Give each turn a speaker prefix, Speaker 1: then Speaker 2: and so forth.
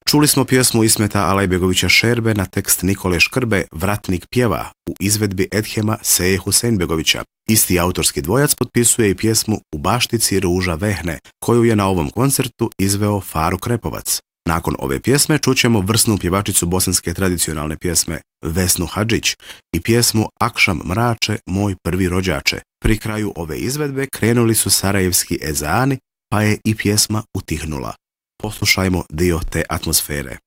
Speaker 1: Čuli smo pjesmu Ismeta Alajbegovića Šerbe na tekst Nikole Škrbe Vratnik pjeva u izvedbi Edhema Seje Huseinbegovića. Isti autorski dvojac potpisuje i pjesmu U baštici ruža vehne, koju je na ovom koncertu izveo Faruk Repovac. Nakon ove pjesme čućemo vrsnu pjevačicu bosanske tradicionalne pjesme Vesnu Hadžić i pjesmu Akšam mrače, moj prvi rođače. Pri kraju ove izvedbe krenuli su sarajevski ezani, pa je i pjesma utihnula. Poslušajmo dio te atmosfere.